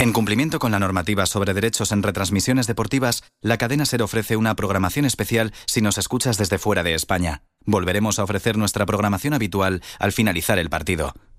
En cumplimiento con la normativa sobre derechos en retransmisiones deportivas, la cadena SER ofrece una programación especial si nos escuchas desde fuera de España. Volveremos a ofrecer nuestra programación habitual al finalizar el partido.